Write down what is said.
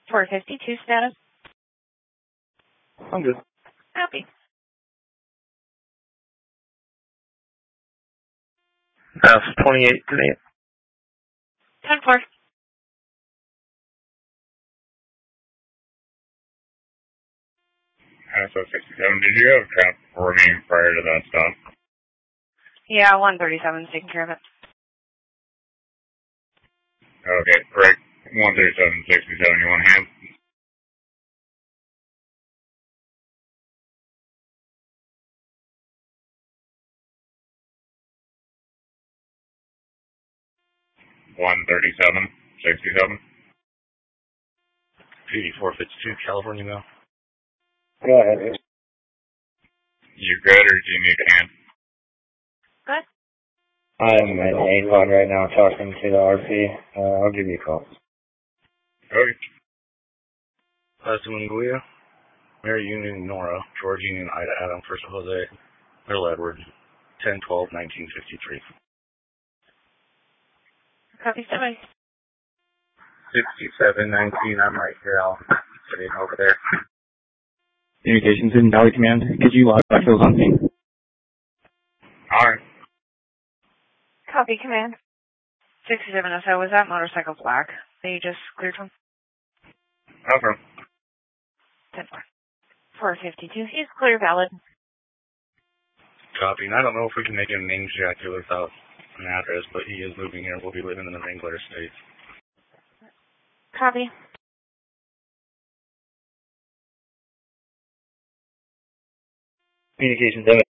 452 status. I'm good. Copy. That's 28 today. 10-4. So 67, did you have trap boarding prior to that stop? Yeah, 137's taking care of it. Okay, correct. 137, 67, you want hand? $137.67. 8452 California Mail. Go ahead. You good, or do you need a hand? Good. I'm at Avon right now talking to the RP. I'll give you a call. Okay. Austin Linguia, Mary Union Nora, George Union Ida Adam, First Jose, Little Edward, 10-12-1953. Copy, somebody. 6719, I'm right here. I'll get in over there. Communications in Valley Command. Could you log back those on me? Alright. Copy, command. 67 SO, was that motorcycle black that you just cleared from? Okay. 10-4. 452 is clear, valid. Copy. And I don't know if we can make him name jack without an address, but he is moving here. We'll be living in the Wrangler Estates. Copy. Communications